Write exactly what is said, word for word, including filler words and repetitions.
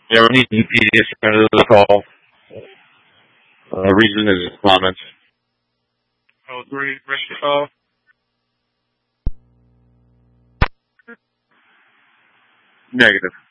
Yeah, we need E P to to the call. Uh, reason is comments. Oh, three, rest of the call. Negative.